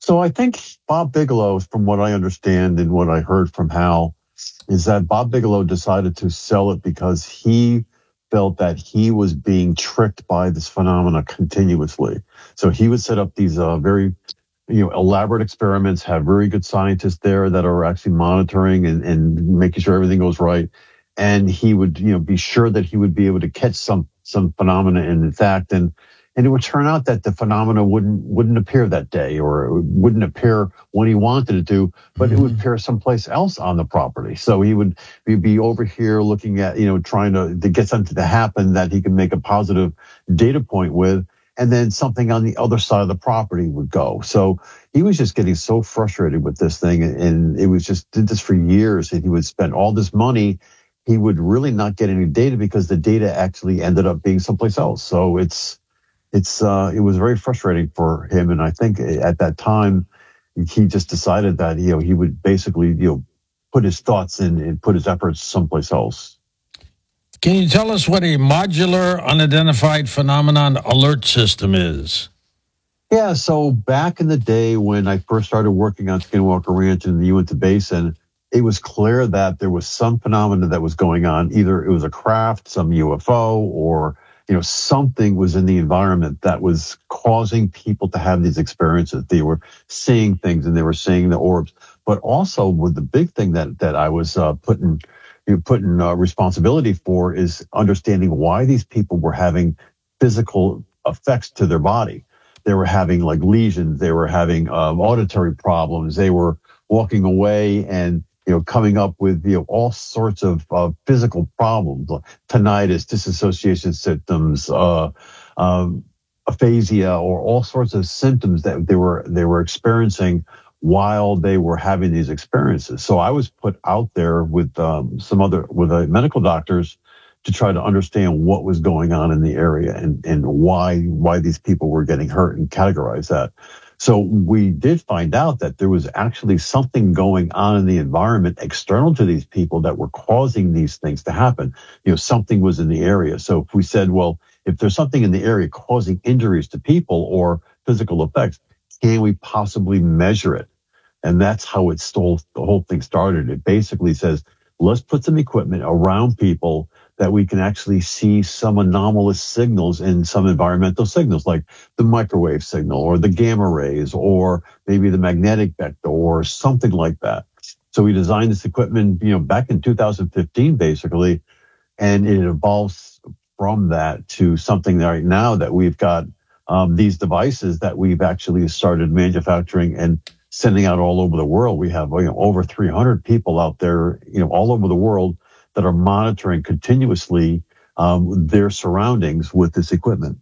So I think Bob Bigelow, from what I understand and what I heard from Hal, is that Bob Bigelow decided to sell it because he felt that he was being tricked by this phenomena continuously. So he would set up these very elaborate experiments, have very good scientists there that are actually monitoring and making sure everything goes right. And he would, be sure that he would be able to catch some phenomena in fact. And it would turn out that the phenomena wouldn't appear that day, or it wouldn't appear when he wanted it to, but it would appear someplace else on the property. So he'd be over here looking at, trying to get something to happen that he can make a positive data point with, and then something on the other side of the property would go. So he was just getting so frustrated with this thing, and it was just did this for years, and he would spend all this money. He would really not get any data because the data actually ended up being someplace else. So it was very frustrating for him, and I think at that time he just decided that he would basically put his thoughts in and put his efforts someplace else. Can you tell us what a modular unidentified phenomenon alert system is? Yeah, so back in the day when I first started working on Skinwalker Ranch in the Uinta Basin, it was clear that there was some phenomena that was going on. Either it was a craft, some UFO, or something was in the environment that was causing people to have these experiences. They were seeing things and they were seeing the orbs. But also, with the big thing that I was putting responsibility for is understanding why these people were having physical effects to their body. They were having like lesions. They were having auditory problems. They were walking away and coming up with all sorts of physical problems, like tinnitus, disassociation symptoms, aphasia, or all sorts of symptoms that they were experiencing while they were having these experiences. So I was put out there with medical doctors to try to understand what was going on in the area and why these people were getting hurt and categorize that. So we did find out that there was actually something going on in the environment external to these people that were causing these things to happen. Something was in the area. So if we said, well, if there's something in the area causing injuries to people or physical effects, can we possibly measure it? And that's how the whole thing started. It basically says, let's put some equipment around people that we can actually see some anomalous signals in some environmental signals, like the microwave signal or the gamma rays or maybe the magnetic vector or something like that. So we designed this equipment, back in 2015, basically, and it evolves from that to something right now that we've got these devices that we've actually started manufacturing and sending out all over the world. We have over 300 people out there, all over the world that are monitoring continuously their surroundings with this equipment.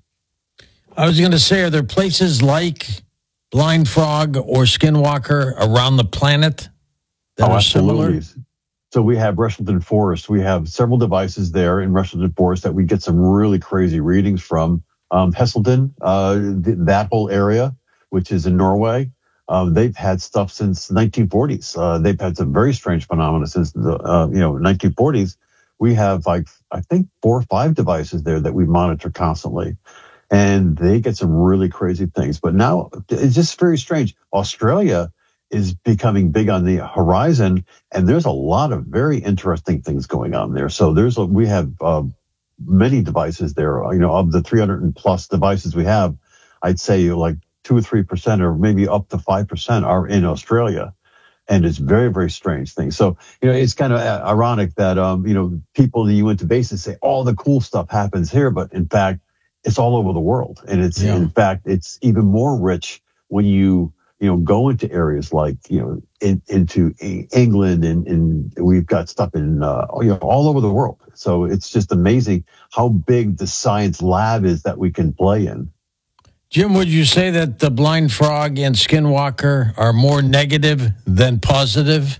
I was going to say, are there places like Blind Frog or Skinwalker around the planet that are absolutely similar? So we have Rushington Forest. We have several devices there in Rushington Forest that we get some really crazy readings from. Hesselden, that whole area, which is in Norway. They've had stuff since the 1940s. They've had some very strange phenomena since the 1940s. We have I think 4 or 5 devices there that we monitor constantly, and they get some really crazy things. But now it's just very strange. Australia is becoming big on the horizon, and there's a lot of very interesting things going on there. So we have many devices there. Of the 300 plus devices we have, I'd say like 2 or 3%, or maybe up to 5% are in Australia. And it's very, very strange things. So, it's kind of ironic that, people in the Uinta Basin say all the cool stuff happens here, but in fact, it's all over the world. And in fact, it's even more rich when you go into areas like, into England and we've got stuff in, all over the world. So it's just amazing how big the science lab is that we can play in. Jim, would you say that the Blind Frog and Skinwalker are more negative than positive?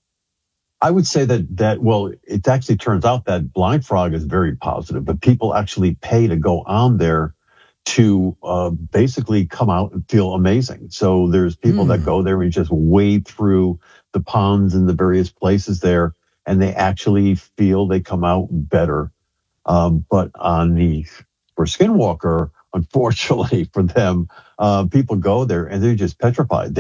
I would say that well, it actually turns out that Blind Frog is very positive, but people actually pay to go on there to basically come out and feel amazing. So there's people that go there and just wade through the ponds and the various places there, and they actually feel they come out better. But for Skinwalker, unfortunately for them, people go there and they're just petrified.